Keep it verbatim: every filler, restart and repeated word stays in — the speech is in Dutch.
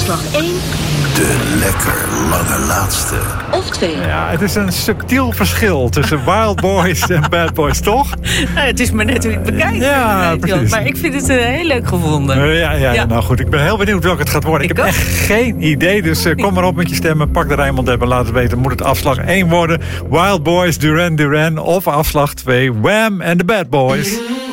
afslag één. De lekker lange laatste. Of twee. Ja, het is een subtiel verschil tussen Wild Boys en Bad Boys, toch? Nou, het is maar net hoe je het bekijkt. Ja, precies. Maar ik vind het uh, heel leuk gevonden. Uh, ja, ja, ja, nou goed. Ik ben heel benieuwd welke het gaat worden. Ik, Ik heb ook. echt geen idee. Dus uh, kom maar op met je stemmen. Pak de Rijnmond app en laat het weten. Moet het afslag één worden? Wild Boys, Duran Duran. Of afslag twee, Wham and the Bad Boys.